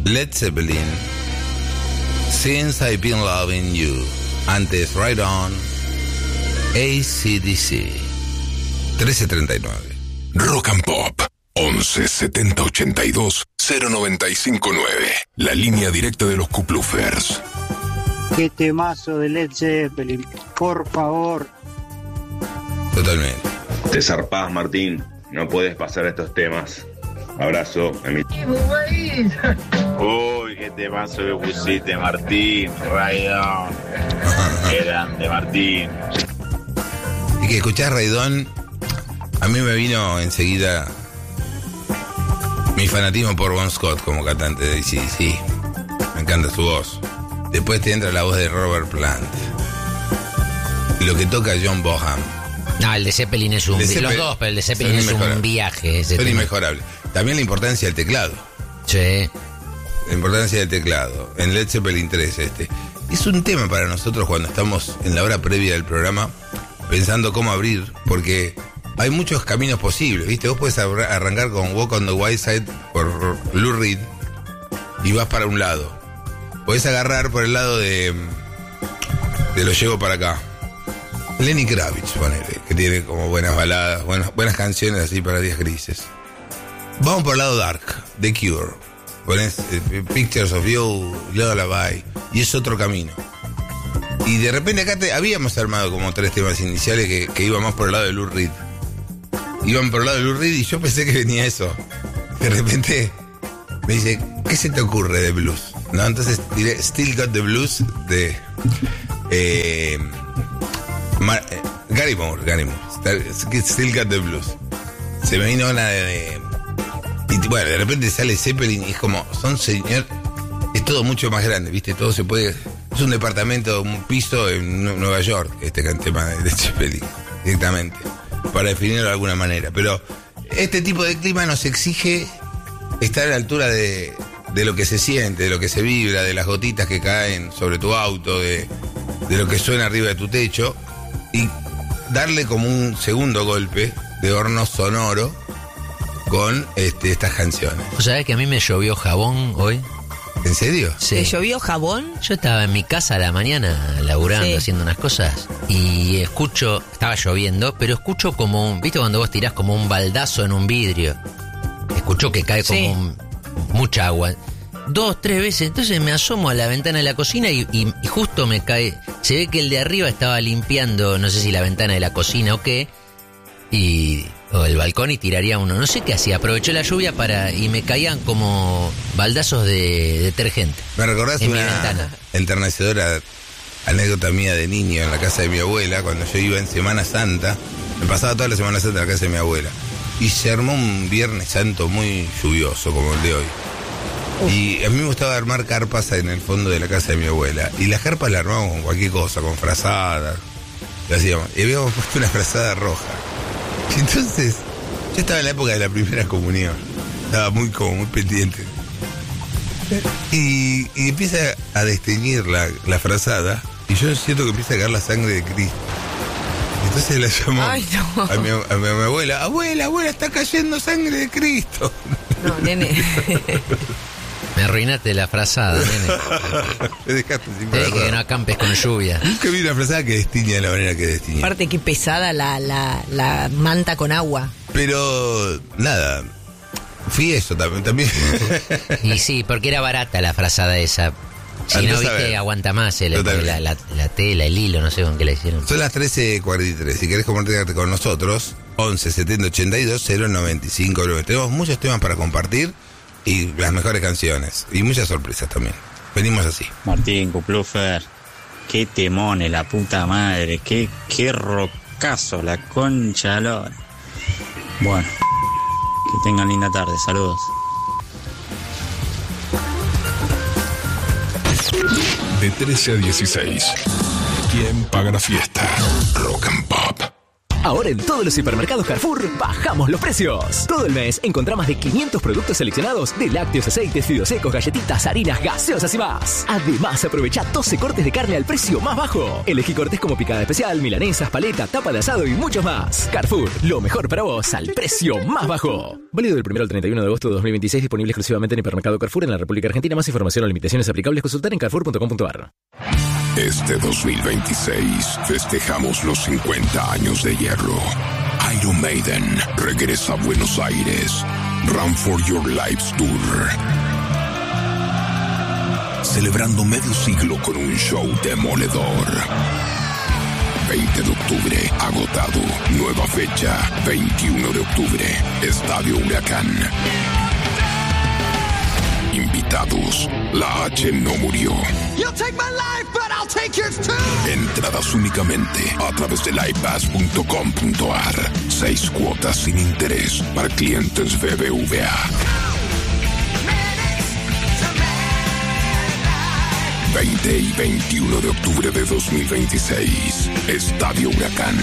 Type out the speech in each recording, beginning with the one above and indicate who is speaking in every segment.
Speaker 1: Led Zeppelin, Since I've Been Loving You. Antes Ride On, AC/DC. 13:39.
Speaker 2: Rock and Pop 11 70 82 0959. La línea directa de los Kuplufers.
Speaker 3: Qué temazo de Led Zeppelin, por favor.
Speaker 1: Totalmente.
Speaker 4: Te zarpás, Martín. No puedes pasar estos temas. Abrazo.
Speaker 5: Uy, qué temazo que pusiste, Martín. Raidón. Qué grande, Martín.
Speaker 1: Y que escuchás Raidón, a mí me vino enseguida mi fanatismo por Bon Scott como cantante de AC/DC. Me encanta su voz. Después te entra la voz de Robert Plant. Y lo que toca John Bonham.
Speaker 6: No, el de Zeppelin es un... Los dos, pero el de Zeppelin es un viaje.
Speaker 1: Son inmejorables. También la importancia del teclado.
Speaker 6: Sí.
Speaker 1: La importancia del teclado. En Led Zeppelin 3 es un tema para nosotros cuando estamos en la hora previa del programa pensando cómo abrir, porque hay muchos caminos posibles, ¿viste? Vos podés arrancar con Walk on the Wild Side por Lou Reed y vas para un lado. Podés agarrar por el lado de Lo Llevo para Acá. Lenny Kravitz, ponele, que tiene como buenas baladas, buenas canciones así para días grises. Vamos por el lado dark, The Cure. Ponés Pictures of You, Lullaby, y es otro camino. Y de repente acá habíamos armado como 3 temas iniciales que iban más por el lado de Lou Reed. Iban por el lado de Lou Reed y yo pensé que venía eso. De repente me dice, ¿qué se te ocurre de blues? No, entonces diré Still Got the Blues de Gary Moore. Still Got the Blues. Se me vino una y bueno, de repente sale Zeppelin y es como, es todo mucho más grande, ¿viste? Todo se puede... Es un departamento, un piso en Nueva York, este tema de Zeppelin, directamente, para definirlo de alguna manera. Pero este tipo de clima nos exige estar a la altura de lo que se siente, de lo que se vibra, de las gotitas que caen sobre tu auto, de lo que suena arriba de tu techo, y darle como un segundo golpe de horno sonoro con estas canciones.
Speaker 6: ¿Vos sabés que a mí me llovió jabón hoy?
Speaker 1: ¿En serio?
Speaker 6: Sí.
Speaker 7: ¿Te llovió jabón?
Speaker 6: Yo estaba en mi casa a la mañana laburando,
Speaker 7: Sí.
Speaker 6: haciendo unas cosas, y estaba lloviendo, pero escucho como ¿viste cuando vos tirás como un baldazo en un vidrio? Escucho que cae como mucha agua. 2, 3 veces, entonces me asomo a la ventana de la cocina y justo me cae. Se ve que el de arriba estaba limpiando, no sé si la ventana de la cocina o qué, o el balcón, y tiraría uno. No sé qué hacía, aprovechó la lluvia y me caían como baldazos de detergente.
Speaker 1: Me recordás
Speaker 6: en mi
Speaker 1: una
Speaker 6: ventana.
Speaker 1: enternecedora anécdota mía de niño en la casa de mi abuela, cuando yo iba en Semana Santa. Me pasaba toda la Semana Santa en la casa de mi abuela. Y se armó un Viernes Santo muy lluvioso, como el de hoy. Y a mí me gustaba armar carpas en el fondo de la casa de mi abuela. Y las carpas las armábamos con cualquier cosa, con frazadas. Y hacíamos. Y habíamos puesto una frazada roja. Y entonces, yo estaba en la época de la primera comunión. Estaba muy pendiente. Y empieza a desteñir la frazada. Y yo siento que empieza a caer la sangre de Cristo. Entonces la llamó a mi abuela. Abuela, está cayendo sangre de Cristo.
Speaker 7: No, nene.
Speaker 6: Me arruinaste la frazada, nene.
Speaker 1: Me dejaste sin
Speaker 6: Te dije
Speaker 1: frazada.
Speaker 6: que no acampes con lluvia.
Speaker 1: Nunca vi una frazada que destiña de la manera que destiña.
Speaker 7: Aparte, qué pesada la manta con agua.
Speaker 1: Pero, nada. Fui eso también.
Speaker 6: Y sí, porque era barata la frazada esa. Si
Speaker 1: Andá
Speaker 6: no,
Speaker 1: a
Speaker 6: viste,
Speaker 1: saber.
Speaker 6: aguanta más la
Speaker 1: Totalmente.
Speaker 6: tela, el hilo, no sé con qué la hicieron.
Speaker 1: Son las 13:43. Si querés comunicarte con nosotros, 11 70 82 095 9. Tenemos muchos temas para compartir y las mejores canciones. Y muchas sorpresas también. Venimos así.
Speaker 8: Martín Kuplufer, qué temones, la puta madre, qué rocazo, la concha lora. Bueno, que tengan linda tarde, saludos.
Speaker 2: De 13 a 16. ¿Quién paga la fiesta? Rock and Pop.
Speaker 9: Ahora en todos los supermercados Carrefour bajamos los precios. Todo el mes encontrá más de 500 productos seleccionados de lácteos, aceites, fideos secos, galletitas, harinas, gaseosas y más. Además, aprovecha 12 cortes de carne al precio más bajo. Elegí cortes como picada especial, milanesas, paleta, tapa de asado y muchos más. Carrefour, lo mejor para vos al precio más bajo. Válido del 1 al 31 de agosto de 2026, disponible exclusivamente en hipermercado Carrefour en la República Argentina. Más información o limitaciones aplicables consultar en carrefour.com.ar.
Speaker 2: Este 2026 festejamos los 50 años de hierro. Iron Maiden regresa a Buenos Aires. Run for Your Lives Tour. Celebrando medio siglo con un show demoledor. 20 de octubre, agotado. Nueva fecha, 21 de octubre, Estadio Huracán. Invitados, la H no murió. Entradas únicamente a través de livepass.com.ar. 6 cuotas sin interés para clientes BBVA. 20 y 21 de octubre de 2026. Estadio Huracán.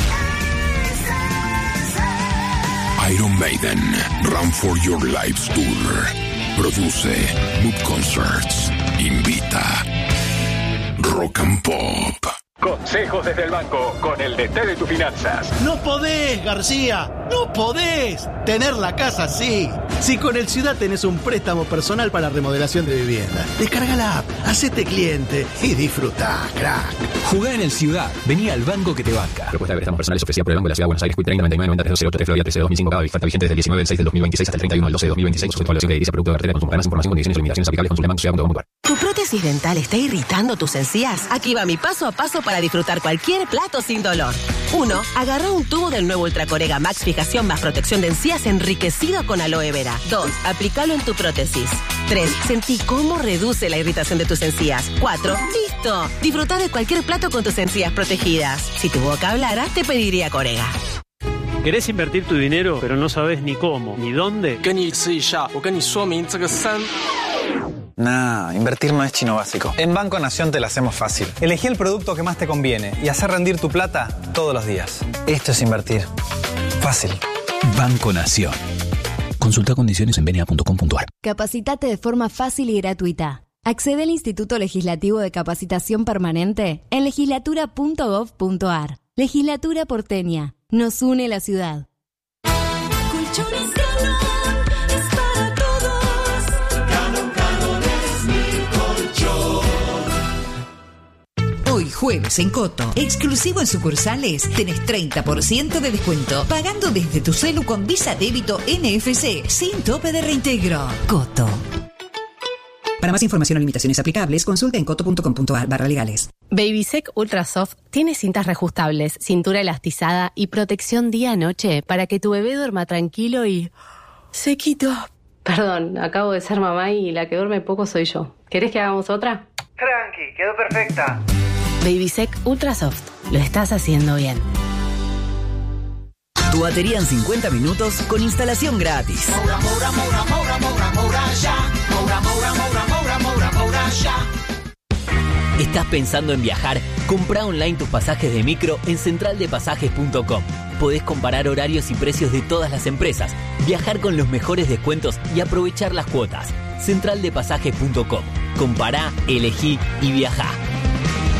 Speaker 2: Iron Maiden, Run for Your Lives Tour. Produce Mood Concerts. Invita Rock and Pop.
Speaker 10: Consejos desde el banco con el DT de tus finanzas.
Speaker 11: No podés, García, no podés tener la casa así. Si con el Ciudad tenés un préstamo personal para remodelación de vivienda, descarga la app, hacete cliente y disfrutá, crack.
Speaker 9: Jugá en el Ciudad, vení al banco que te banca. Propuesta de préstamos personales ofrecida por el Banco de la Ciudad de Buenos Aires, CUIT 30 99 90 308 Florida 13 2005 CABI. Falta vigente desde el 19 del 6 del 2026 hasta el 31 del 12 de 2026. Sujeto a evaluación de edilicia, producto de cartera de consumo. Más información, condiciones y limitaciones aplicables. Consulta banco.
Speaker 12: ¿Tu prótesis dental está irritando tus encías? Aquí va mi paso a paso para disfrutar cualquier plato sin dolor. 1. Agarra un tubo del nuevo Ultracorega Max Fijación más protección de encías enriquecido con aloe vera. 2. Aplícalo en tu prótesis. 3. Sentí cómo reduce la irritación de tus encías. 4. ¡Listo! Disfruta de cualquier plato con tus encías protegidas. Si tu boca hablara, te pediría Corega.
Speaker 13: ¿Querés invertir tu dinero, pero no sabes ni cómo, ni dónde?
Speaker 14: Nah, invertir no es chino básico. En Banco Nación te la hacemos fácil. Elegí el producto que más te conviene y hacer rendir tu plata todos los días. Esto es invertir. Fácil.
Speaker 9: Banco Nación. Consulta condiciones en bna.com.ar.
Speaker 15: Capacitate de forma fácil y gratuita. Accede al Instituto Legislativo de Capacitación Permanente en legislatura.gov.ar. Legislatura porteña. Nos une la ciudad.
Speaker 16: Colchones Galón es para todos. Galón es mi colchón.
Speaker 17: Hoy jueves en Coto, exclusivo en sucursales, tenés 30% de descuento pagando desde tu celu con Visa Débito NFC sin tope de reintegro. Coto.
Speaker 18: Para más información o limitaciones aplicables, consulta en coto.com.ar/legales.
Speaker 19: Babysec Ultra Soft tiene cintas reajustables, cintura elastizada y protección día-noche para que tu bebé duerma tranquilo y sequito. Perdón, acabo de ser mamá y la que duerme poco soy yo. ¿Querés que hagamos otra?
Speaker 20: Tranqui, quedó perfecta.
Speaker 19: Babysec Ultra Soft. Lo estás haciendo bien.
Speaker 21: Tu batería en 50 minutos con instalación gratis.
Speaker 16: Moura, moura, moura, moura, moura, moura, ya. Moura, moura, moura, moura, moura, moura, ya.
Speaker 21: ¿Estás pensando en viajar? Compra online tus pasajes de micro en centraldepasajes.com. Podés comparar horarios y precios de todas las empresas, viajar con los mejores descuentos y aprovechar las cuotas. Centraldepasajes.com. Compará, elegí y viajá.